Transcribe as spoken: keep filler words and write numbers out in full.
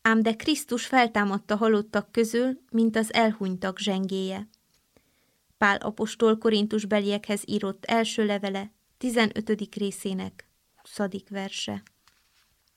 ám de Krisztus feltámadt a halottak közül, mint az elhunytak zsengéje. Pál apostol Korintusbeliekhez írott első levele, tizenötödik részének huszadik verse.